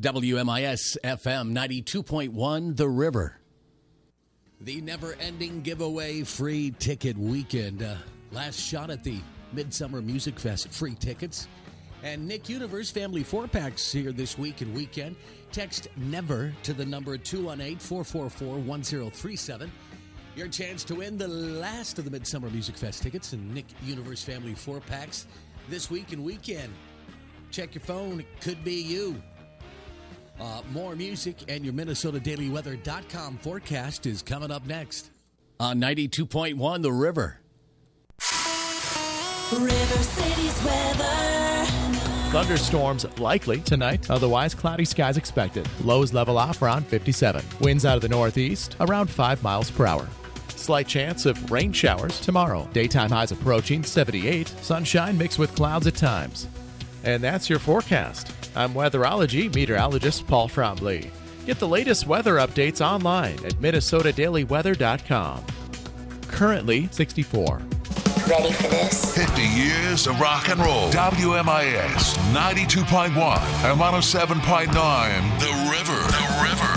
WMIS FM 92.1 The River. The never-ending giveaway free ticket weekend. Last shot at the Midsummer Music Fest free tickets. And Nick Universe Family 4-packs here this week and weekend. Text NEVER to the number 218-444-1037. Your chance to win the last of the Midsummer Music Fest tickets and Nick Universe Family 4-packs this week and weekend. Check your phone. It could be you. More music and your MinnesotaDailyWeather.com forecast is coming up next on 92.1 The River. River City's weather. Thunderstorms likely tonight, otherwise cloudy skies expected. Lows level off around 57. Winds out of the northeast around 5 miles per hour. Slight chance of rain showers tomorrow. Daytime highs approaching 78. Sunshine mixed with clouds at times. And that's your forecast. I'm weatherology meteorologist Paul Trombley. Get the latest weather updates online at MinnesotaDailyWeather.com. Currently 64. Ready for this? 50 years of rock and roll. WMIS 92.1 and 107.9 The River.